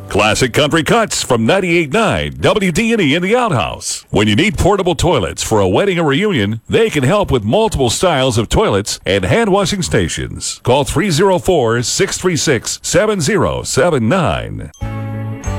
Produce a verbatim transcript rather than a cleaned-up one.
Classic Country Cuts from ninety-eight point nine W D N E in the outhouse. When you need portable toilets for a wedding or reunion, they can help with multiple styles of toilets and hand washing stations. Call three oh four, six three six, seven oh seven nine.